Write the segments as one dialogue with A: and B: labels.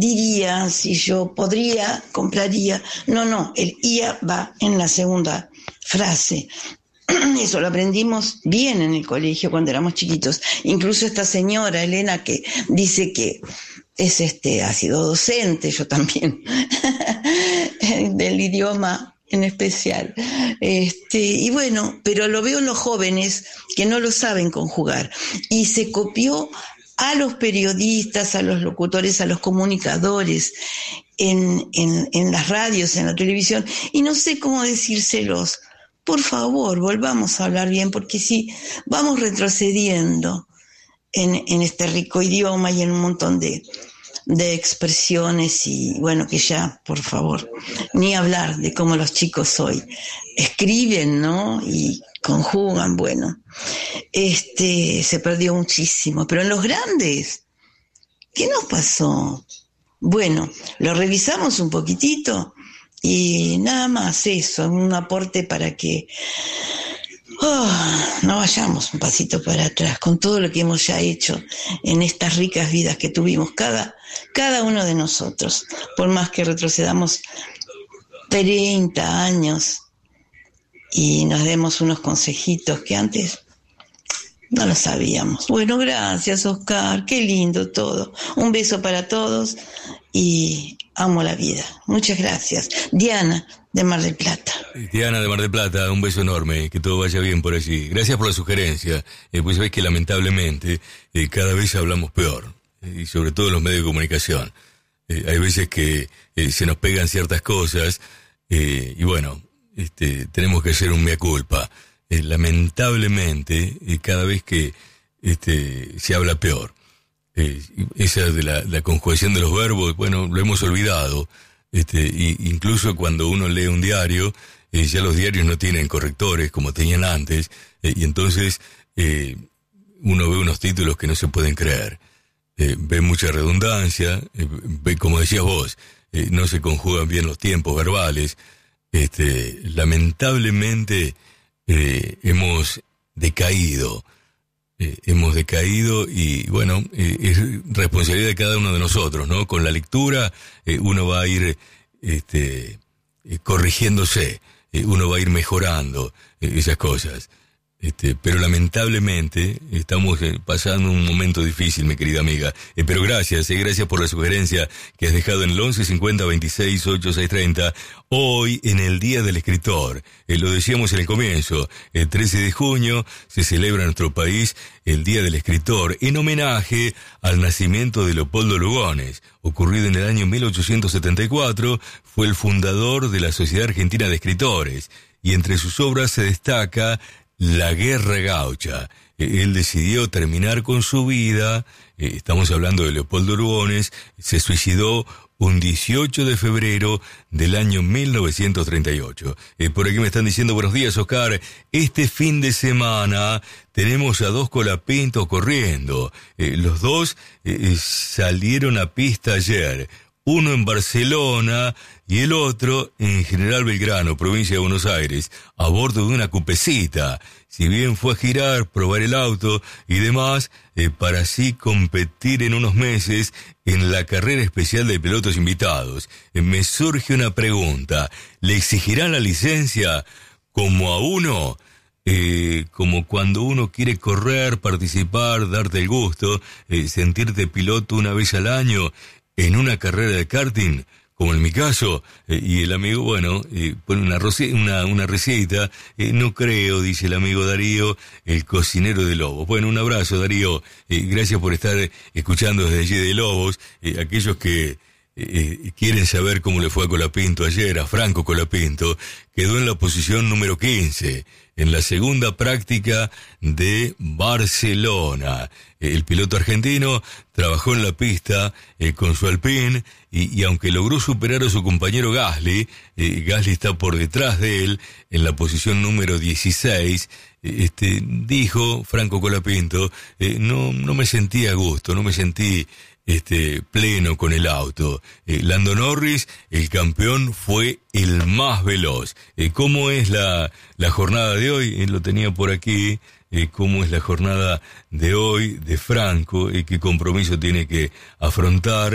A: diría, si yo podría, compraría. No, el IA va en la segunda frase. Eso lo aprendimos bien en el colegio cuando éramos chiquitos. Incluso esta señora, Elena, que dice que ha sido docente, yo también, del idioma en especial. Y bueno, pero lo veo en los jóvenes que no lo saben conjugar. Y se copió a los periodistas, a los locutores, a los comunicadores, en las radios, en la televisión, y no sé cómo decírselos. Por favor, volvamos a hablar bien, porque si vamos retrocediendo en este rico idioma y en un montón de expresiones, y bueno, que ya, por favor, ni hablar de cómo los chicos hoy escriben, ¿no? Y conjugan, bueno, se perdió muchísimo. Pero en los grandes, ¿qué nos pasó? Bueno, lo revisamos un poquitito y nada más eso, un aporte para que no vayamos un pasito para atrás con todo lo que hemos ya hecho en estas ricas vidas que tuvimos cada uno de nosotros, por más que retrocedamos 30 años y nos demos unos consejitos que antes no lo sabíamos. Bueno, gracias, Oscar, qué lindo todo. Un beso para todos y amo la vida. Muchas gracias. Diana, de Mar del Plata.
B: Diana de Mar del Plata, un beso enorme, que todo vaya bien por allí. Gracias por la sugerencia, pues sabés que lamentablemente cada vez hablamos peor, y sobre todo en los medios de comunicación. Hay veces que se nos pegan ciertas cosas, y bueno, tenemos que hacer un mea culpa. Lamentablemente, cada vez que se habla peor. Esa de la conjugación de los verbos, bueno, lo hemos olvidado. Incluso cuando uno lee un diario, ya los diarios no tienen correctores como tenían antes, y entonces uno ve unos títulos que no se pueden creer. Ve mucha redundancia, ve, como decías vos, no se conjugan bien los tiempos verbales. Lamentablemente hemos decaído. Y bueno, es responsabilidad de cada uno de nosotros, ¿no? Con la lectura uno va a ir corrigiéndose, uno va a ir mejorando esas cosas. Pero lamentablemente estamos pasando un momento difícil, mi querida amiga. Pero gracias por la sugerencia que has dejado en el 11 50 26 8630. Hoy, en el Día del Escritor, lo decíamos en el comienzo, el 13 de junio se celebra en nuestro país el Día del Escritor, en homenaje al nacimiento de Leopoldo Lugones. Ocurrido en el año 1874, fue el fundador de la Sociedad Argentina de Escritores, y entre sus obras se destaca La Guerra Gaucha. Él decidió terminar con su vida. Estamos hablando de Leopoldo Lugones. Se suicidó un 18 de febrero del año 1938. Por aquí me están diciendo: buenos días, Oscar. Este fin de semana tenemos a dos colapintos corriendo. Los dos salieron a pista ayer. Uno en Barcelona y el otro en General Belgrano, provincia de Buenos Aires, a bordo de una cupecita. Si bien fue a girar, probar el auto y demás, para así competir en unos meses en la carrera especial de pilotos invitados. Me surge una pregunta: ¿le exigirán la licencia como a uno? Como cuando uno quiere correr, participar, darte el gusto, sentirte piloto una vez al año en una carrera de karting, como en mi caso. Y el amigo, bueno, pone una receta. No creo, dice el amigo Darío, el cocinero de Lobos. Bueno, un abrazo, Darío. Gracias por estar escuchando desde allí de Lobos. Aquellos que quieren saber cómo le fue a Colapinto ayer, a Franco Colapinto, quedó en la posición número 15, en la segunda práctica de Barcelona. El piloto argentino trabajó en la pista con su Alpine y aunque logró superar a su compañero Gasly, Gasly está por detrás de él en la posición número 16. Dijo Franco Colapinto, no me sentí a gusto, no me sentí pleno con el auto. Lando Norris, el campeón, fue el más veloz. ¿Cómo es la jornada de hoy? Lo tenía por aquí. ¿Cómo es la jornada de hoy de Franco? ¿Qué compromiso tiene que afrontar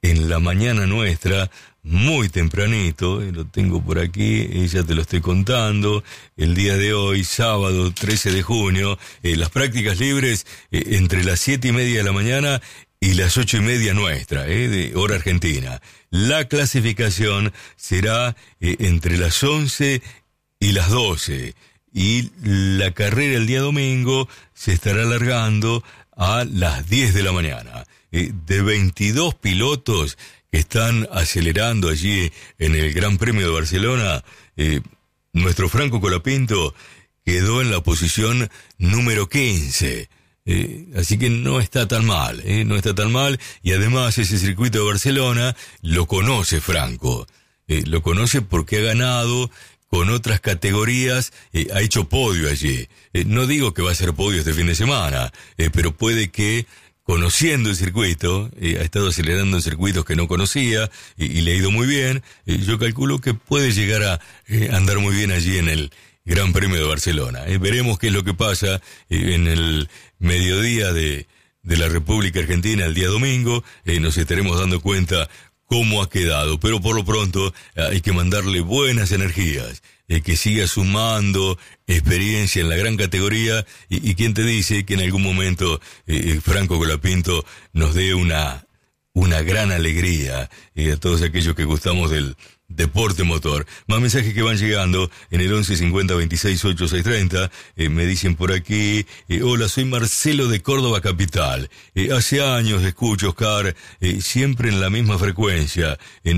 B: en la mañana nuestra, muy tempranito, lo tengo por aquí, ya te lo estoy contando, el día de hoy, sábado 13 de junio, las prácticas libres entre las 7:30 de la mañana y las 8:30 nuestra, de hora argentina. La clasificación será entre las 11 y las 12, y la carrera el día domingo se estará alargando a las 10 de la mañana. De 22 pilotos que están acelerando allí en el Gran Premio de Barcelona, nuestro Franco Colapinto quedó en la posición número 15. Así que no está tan mal, no está tan mal, y además ese circuito de Barcelona lo conoce Franco, lo conoce porque ha ganado con otras categorías, ha hecho podio allí. No digo que va a hacer podio este fin de semana, pero puede que, conociendo el circuito, ha estado acelerando en circuitos que no conocía y le ha ido muy bien. Yo calculo que puede llegar a andar muy bien allí en el Gran Premio de Barcelona. Veremos qué es lo que pasa en el mediodía de la República Argentina el día domingo. Nos estaremos dando cuenta cómo ha quedado, pero por lo pronto hay que mandarle buenas energías, que siga sumando experiencia en la gran categoría, y quién te dice que en algún momento Franco Colapinto nos dé una gran alegría a todos aquellos que gustamos del deporte motor. Más mensajes que van llegando en el 11 50 26 8 630. Me dicen por aquí, hola, soy Marcelo de Córdoba Capital. Hace años escucho, Oscar, siempre en la misma frecuencia, en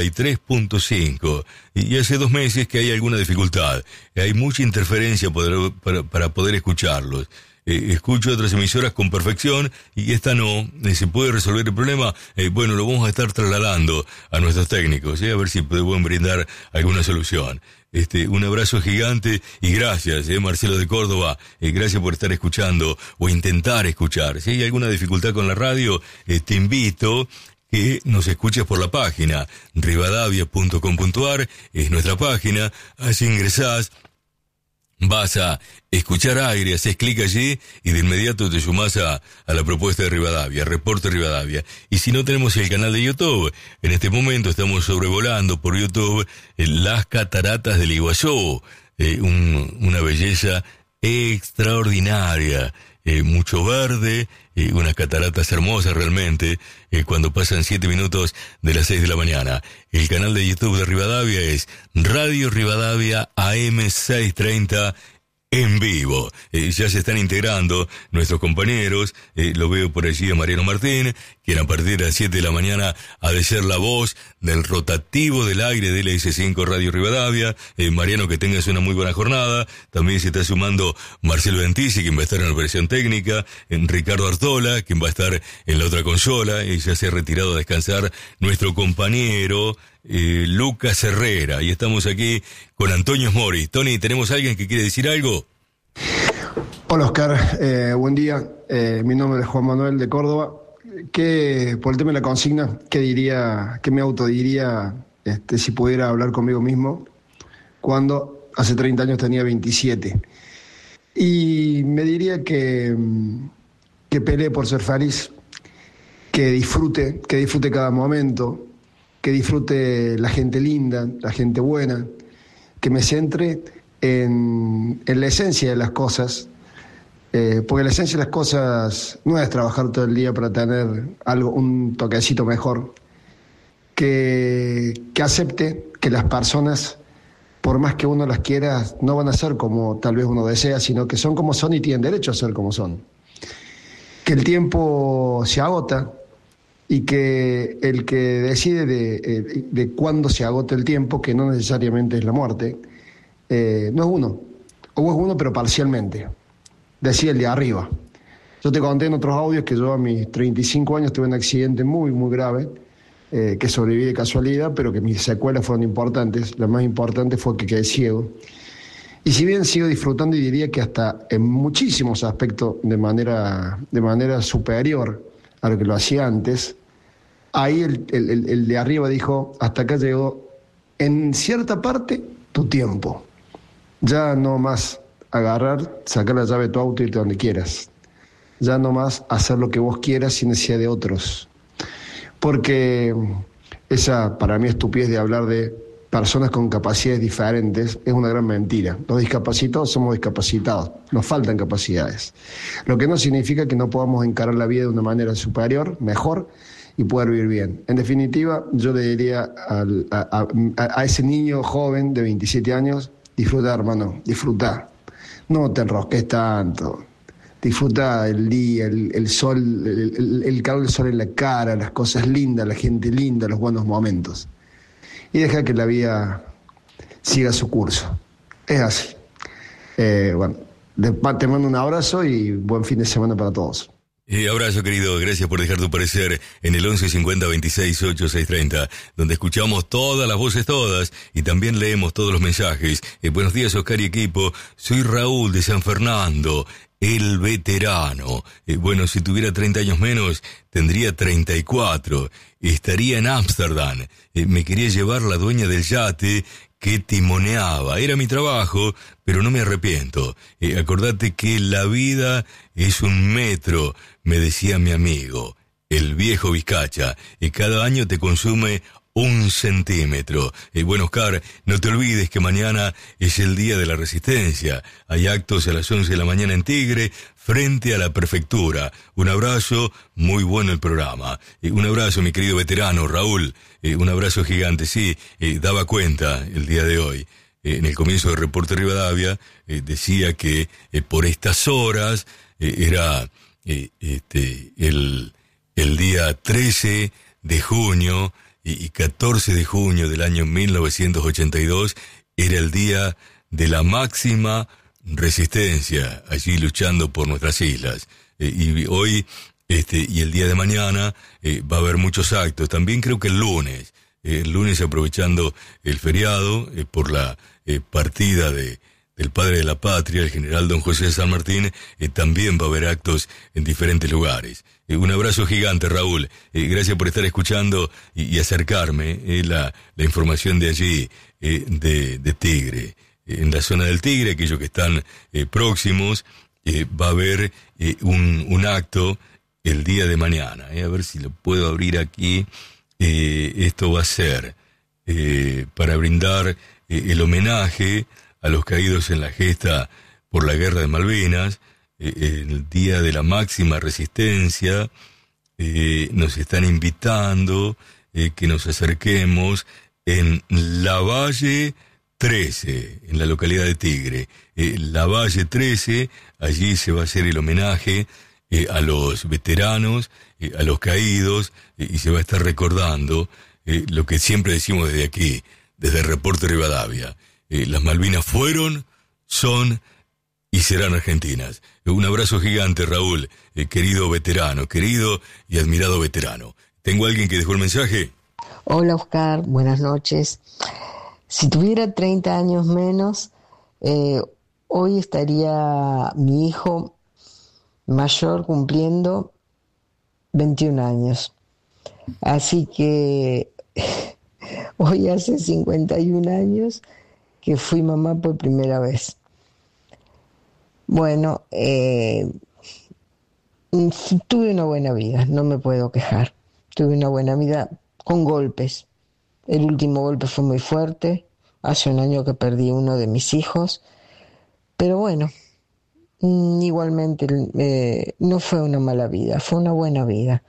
B: 93.5. Y hace 2 meses que hay alguna dificultad. Hay mucha interferencia para poder escucharlos. Escucho otras emisoras con perfección y esta no. ¿Se puede resolver el problema? Bueno, lo vamos a estar trasladando a nuestros técnicos, a ver si pueden brindar alguna solución. Un abrazo gigante y gracias, Marcelo de Córdoba, gracias por estar escuchando o intentar escuchar. Si hay alguna dificultad con la radio, te invito que nos escuches por la página rivadavia.com.ar, es nuestra página. Así ingresás, vas a escuchar aire, haces clic allí y de inmediato te sumás a la propuesta de Rivadavia, Reporte Rivadavia. Y si no, tenemos el canal de YouTube. En este momento estamos sobrevolando por YouTube las cataratas del Iguazú, una belleza extraordinaria, mucho verde, unas cataratas hermosas realmente, cuando pasan 7 minutos de las 6 de la mañana. El canal de YouTube de Rivadavia es Radio Rivadavia AM 630 en vivo. Ya se están integrando nuestros compañeros. Lo veo por allí a Mariano Martín, quien a partir de las 7 de la mañana ha de ser la voz del rotativo del aire de LS5 Radio Rivadavia. Mariano, que tengas una muy buena jornada. También se está sumando Marcelo Ventisi, quien va a estar en la operación técnica, Ricardo Artola, quien va a estar en la otra consola. Ya se ha retirado a descansar nuestro compañero Lucas Herrera, y estamos aquí con Antonio Mori. Tony, ¿tenemos alguien que quiere decir algo?
C: Hola, Oscar, buen día. Mi nombre es Juan Manuel de Córdoba. Por el tema de la consigna, ¿qué me autodiría si pudiera hablar conmigo mismo cuando hace 30 años tenía 27? Y me diría que pelee por ser feliz, que disfrute cada momento, que disfrute la gente linda, la gente buena, que me centre en la esencia de las cosas, porque la esencia de las cosas no es trabajar todo el día para tener un toquecito mejor, que acepte que las personas, por más que uno las quiera, no van a ser como tal vez uno desea, sino que son como son y tienen derecho a ser como son. Que el tiempo se agota, y que el que decide de cuándo se agota el tiempo, que no necesariamente es la muerte, no es uno, o es uno pero parcialmente, decía el de arriba. Yo te conté en otros audios que yo a mis 35 años tuve un accidente muy, muy grave, que sobreviví de casualidad, pero que mis secuelas fueron importantes. La más importante fue que quedé ciego. Y si bien sigo disfrutando, y diría que hasta en muchísimos aspectos de manera superior a lo que lo hacía antes, ahí el de arriba dijo, hasta acá llegó en cierta parte tu tiempo. Ya no más agarrar, sacar la llave de tu auto y irte donde quieras. Ya no más hacer lo que vos quieras sin necesidad de otros. porque esa, para mí, estupidez de hablar de personas con capacidades diferentes es una gran mentira. Los discapacitados somos discapacitados, nos faltan capacidades. Lo que no significa que no podamos encarar la vida de una manera superior, mejor, y poder vivir bien. En definitiva, yo le diría a ese niño joven de 27 años, disfruta, hermano, disfruta. No te enrosques tanto. Disfruta el día, el sol, el calor del sol en la cara, las cosas lindas, la gente linda, los buenos momentos. Y deja que la vida siga su curso. Es así. Bueno, te mando un abrazo y buen fin de semana para todos.
B: Abrazo, querido, gracias por dejar tu parecer en el 11 50 26 8 630, donde escuchamos todas las voces todas y también leemos todos los mensajes. Buenos días, Oscar y equipo, soy Raúl de San Fernando, el veterano. Bueno, si tuviera 30 años menos, tendría 34, estaría en Ámsterdam. Me quería llevar la dueña del yate que timoneaba. Era mi trabajo, pero no me arrepiento. Acordate que la vida es un metro, me decía mi amigo, el viejo Vizcacha, y cada año te consume 1 centímetro. Bueno, Oscar, no te olvides que mañana es el Día de la Resistencia. Hay actos a las 11 de la mañana en Tigre, frente a la prefectura. Un abrazo, muy bueno el programa. Un abrazo, mi querido veterano, Raúl. Un abrazo gigante, sí, daba cuenta el día de hoy. En el comienzo del reporte Rivadavia, decía que por estas horas era el día 13 de junio y 14 de junio del año 1982 era el día de la máxima resistencia, allí luchando por nuestras islas. Y hoy, y el día de mañana, va a haber muchos actos. También creo que el lunes aprovechando el feriado, por la partida del padre de la patria, el general don José de San Martín, también va a haber actos en diferentes lugares. Un abrazo gigante, Raúl. Gracias por estar escuchando y acercarme la información de allí, de Tigre. En la zona del Tigre, aquellos que están próximos, va a haber un acto el día de mañana. A ver si lo puedo abrir aquí. Esto va a ser para brindar el homenaje a los caídos en la gesta por la Guerra de Malvinas, el día de la máxima resistencia. Nos están invitando que nos acerquemos en Lavalle 13, en la localidad de Tigre. Lavalle 13, allí se va a hacer el homenaje a los veteranos, a los caídos, y se va a estar recordando lo que siempre decimos desde aquí, desde el reporte Rivadavia. Las Malvinas fueron, son y serán argentinas. Un abrazo gigante, Raúl, querido veterano, querido y admirado veterano. ¿Tengo alguien que dejó el mensaje?
D: Hola, Oscar, buenas noches. Si tuviera 30 años menos, hoy estaría mi hijo mayor cumpliendo 21 años. Así que hoy hace 51 años que fui mamá por primera vez. Bueno, tuve una buena vida, no me puedo quejar. Tuve una buena vida con golpes. El último golpe fue muy fuerte. Hace un año que perdí uno de mis hijos. Pero bueno, igualmente no fue una mala vida, fue una buena vida.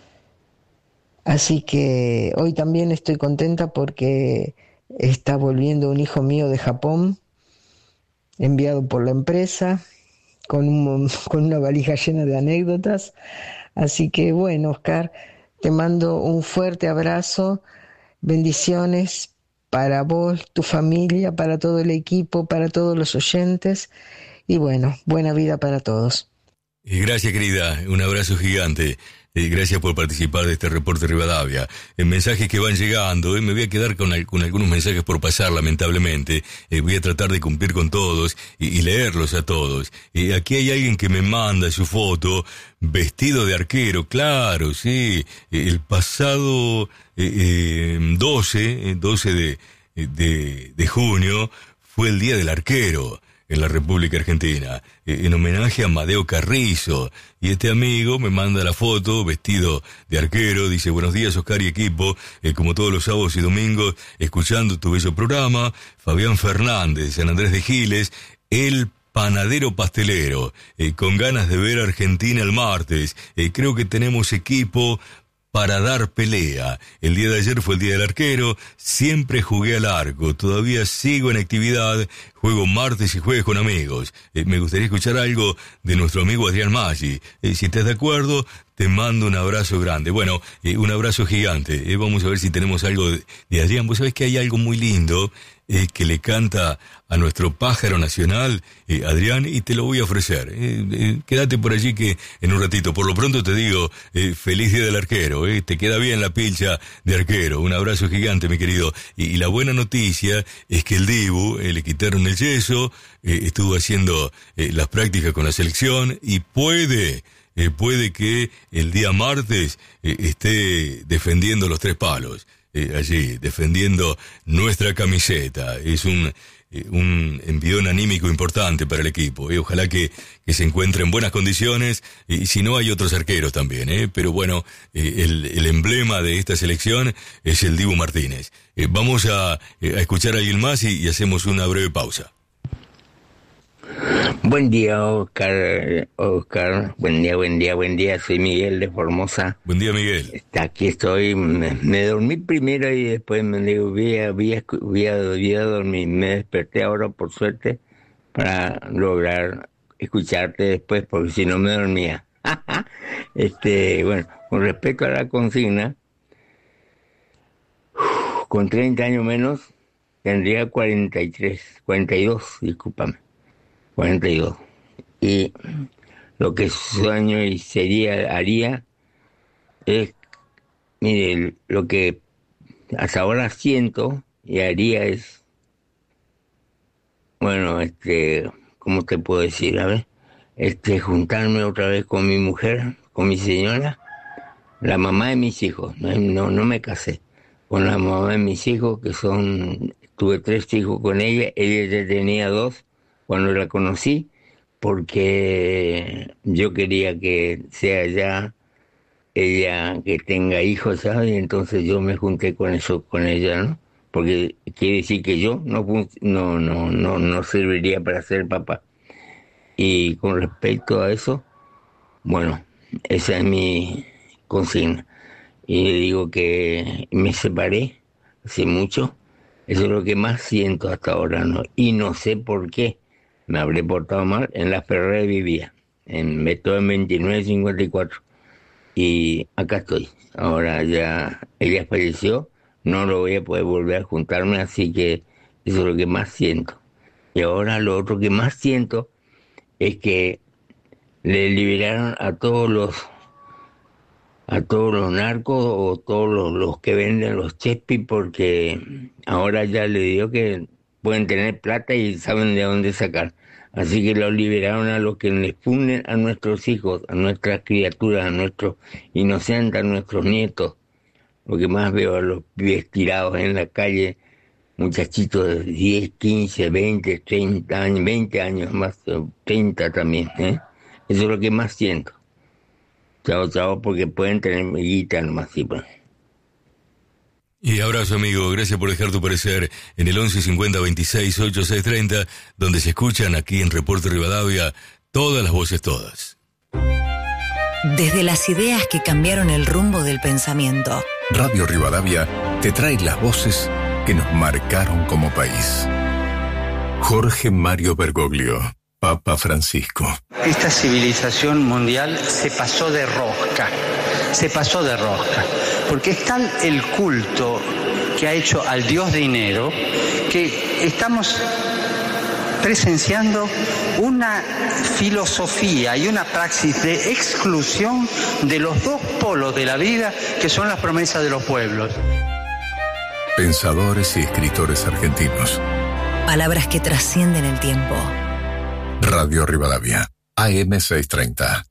D: Así que hoy también estoy contenta porque está volviendo un hijo mío de Japón, enviado por la empresa, con una valija llena de anécdotas. Así que bueno, Oscar, te mando un fuerte abrazo, bendiciones para vos, tu familia, para todo el equipo, para todos los oyentes, y bueno, buena vida para todos.
B: Gracias, querida, un abrazo gigante. Gracias por participar de este reporte Rivadavia. Mensajes que van llegando, me voy a quedar con algunos mensajes por pasar, lamentablemente. Voy a tratar de cumplir con todos y leerlos a todos. Aquí hay alguien que me manda su foto vestido de arquero, claro, sí. El pasado 12 de junio fue el Día del Arquero. en la República Argentina, en homenaje a Amadeo Carrizo. Y este amigo me manda la foto vestido de arquero, dice: buenos días Oscar y equipo, como todos los sábados y domingos, escuchando tu bello programa. Fabián Fernández, de San Andrés de Giles, el panadero pastelero, con ganas de ver a Argentina el martes. Creo que tenemos equipo para dar pelea. El día de ayer fue el día del arquero, siempre jugué al arco, todavía sigo en actividad, juego martes y jueves con amigos. Me gustaría escuchar algo de nuestro amigo Adrián Maggi. Si estás de acuerdo, te mando un abrazo grande. Bueno, un abrazo gigante. Vamos a ver si tenemos algo de Adrián. Vos sabés que hay algo muy lindo que le canta a nuestro pájaro nacional, Adrián, y te lo voy a ofrecer. Quédate por allí que en un ratito. Por lo pronto te digo, feliz día del arquero. Te queda bien la pilcha de arquero. Un abrazo gigante, mi querido. Y la buena noticia es que el Dibu, le quitaron el yeso, estuvo haciendo las prácticas con la selección y puede que el día martes esté defendiendo los 3 palos. Allí, defendiendo nuestra camiseta. Es un envión anímico importante para el equipo. Ojalá que se encuentre en buenas condiciones, y si no hay otros arqueros también. Pero bueno, el emblema de esta selección es el Dibu Martínez. Vamos a escuchar a alguien más y hacemos una breve pausa.
E: Buen día, Oscar. Buen día. Soy Miguel de Formosa.
B: Buen día, Miguel.
E: Aquí estoy. Me dormí primero y después me digo, voy a dormir. Me desperté ahora, por suerte, para lograr escucharte después, porque si no me dormía. Bueno, con respecto a la consigna, con 30 años menos, tendría 42, discúlpame. 42. Y lo que sueño y haría es, mire, lo que hasta ahora siento y haría es, bueno, ¿cómo te puedo decir? A ver, juntarme otra vez con mi mujer, con mi señora, la mamá de mis hijos. No me casé, con la mamá de mis hijos, tuve 3 hijos con ella ya tenía 2 cuando la conocí, porque yo quería que sea ya ella que tenga hijos, ¿sabes? Y entonces yo me junté con ella, ¿no? Porque quiere decir que yo no serviría para ser papá. Y con respecto a eso, bueno, esa es mi consigna. Y le digo que me separé hace mucho. Eso es lo que más siento hasta ahora, ¿no? Y no sé por qué. Me habré portado mal. En La Ferrera vivía, en 2954. Y acá estoy. Ahora ya ella falleció, no lo voy a poder volver a juntarme, así que eso es lo que más siento. Y ahora lo otro que más siento es que le liberaron a todos los narcos o todos los que venden los chespis, porque ahora ya le digo que pueden tener plata y saben de dónde sacar. Así que lo liberaron a los que les funden a nuestros hijos, a nuestras criaturas, a nuestros inocentes, a nuestros nietos. Lo que más veo a los pibes tirados en la calle, muchachitos de 10, 15, 20, 30 años, 20 años más, 30 también. Eso es lo que más siento. Chao, porque pueden tener guita nomás, sí, pues.
B: Y abrazo, amigo, gracias por dejar tu parecer en el 11 50 26 86 30, donde se escuchan aquí en Reporte Rivadavia todas las voces, todas.
F: Desde las ideas que cambiaron el rumbo del pensamiento.
G: Radio Rivadavia te trae las voces que nos marcaron como país. Jorge Mario Bergoglio, Papa Francisco.
H: Esta civilización mundial se pasó de rosca, porque es tal el culto que ha hecho al dios dinero que estamos presenciando una filosofía y una praxis de exclusión de los 2 polos de la vida que son las promesas de los pueblos.
G: Pensadores y escritores argentinos.
F: Palabras que trascienden el tiempo.
G: Radio Rivadavia, AM 630.